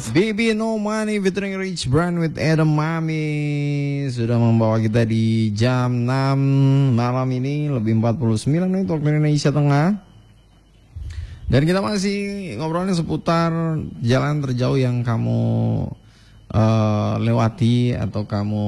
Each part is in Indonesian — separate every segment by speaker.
Speaker 1: Baby No Money featuring Rich Brand with Adam Mami sudah membawa kita di jam 6 malam ini, lebih 49 menit waktu Indonesia Tengah. Dan kita masih ngobrolin seputar jalan terjauh yang kamu lewati atau kamu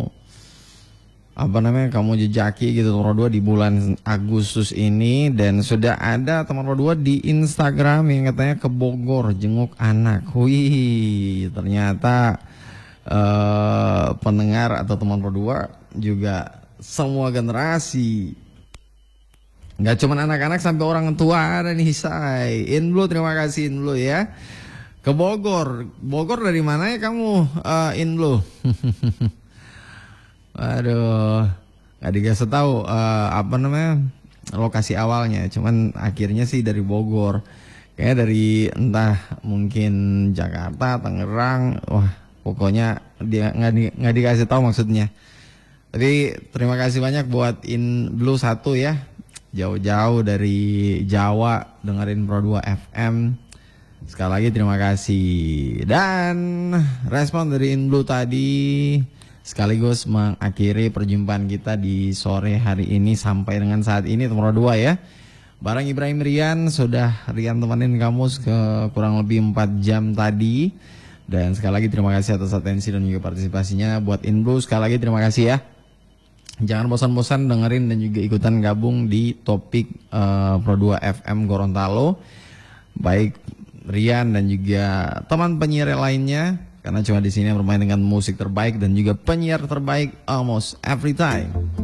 Speaker 1: kamu jejaki gitu nomor 2 di bulan Agustus ini. Dan sudah ada teman nomor 2 di Instagram yang katanya ke Bogor jenguk anak. Wih, ternyata pendengar atau teman nomor 2 juga semua generasi, nggak cuma anak-anak, sampai orang tua ada nih. Say Inblu, terima kasih Inblu ya, ke Bogor. Bogor dari mana ya kamu, Inblu? Aduh, nggak dikasih tahu lokasi awalnya. Cuman akhirnya sih dari Bogor, kayak dari entah mungkin Jakarta, Tangerang. Wah, pokoknya dia nggak dikasih tahu maksudnya. Tapi terima kasih banyak buat Inblu 1 ya, jauh-jauh dari Jawa dengerin Pro 2 FM. Sekali lagi terima kasih. Dan respon dari Inblu tadi sekaligus mengakhiri perjumpaan kita di sore hari ini sampai dengan saat ini nomor 2 ya. Barang Ibrahim Rian, sudah Rian temenin kamu kurang lebih 4 jam tadi. Dan sekali lagi terima kasih atas atensi dan juga partisipasinya. Buat Inblu sekali lagi terima kasih ya. Jangan bosan-bosan dengerin dan juga ikutan gabung di topik Pro 2 FM Gorontalo, baik Rian dan juga teman penyiar lainnya, karena cuma di sini bermain dengan musik terbaik dan juga penyiar terbaik almost every time.